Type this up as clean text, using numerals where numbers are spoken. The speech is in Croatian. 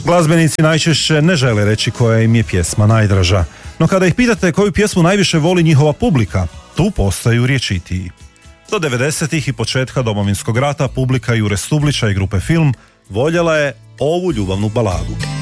Glazbenici najčešće ne žele reći koja im je pjesma najdraža, no kada ih pitate koju pjesmu najviše voli njihova publika, tu postaju rječitiji. Do 90-ih i početka Domovinskog rata publika Jure Stublića i grupe Film voljela je ovu ljubavnu baladu.